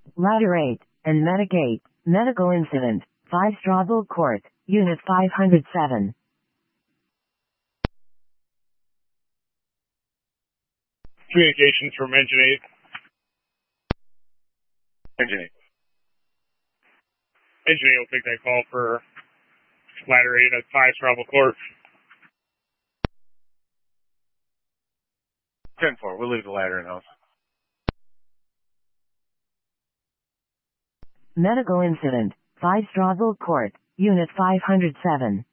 Ladder 8, and Medigate, Medical Incident, 5 Strawville Court, Unit 507. Communications from Engine 8. Engine 8. Engine 8 will take that call for Ladder 8 at 5 Strawville Court. 10-4, we'll leave the ladder in house. Medical Incident, 5 Strawville Court, Unit 507.